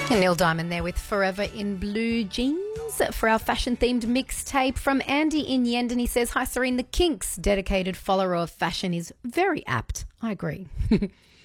And Neil Diamond there with Forever in Blue Jeans for our fashion-themed mixtape from Andy in Yendon. He says, "Hi, Serene, the Kinks, dedicated follower of fashion, is very apt." I agree.